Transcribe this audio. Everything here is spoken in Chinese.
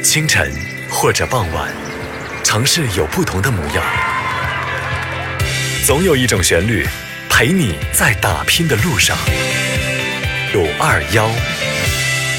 清晨或者傍晚，城市有不同的模样，总有一种旋律陪你在打拼的路上。921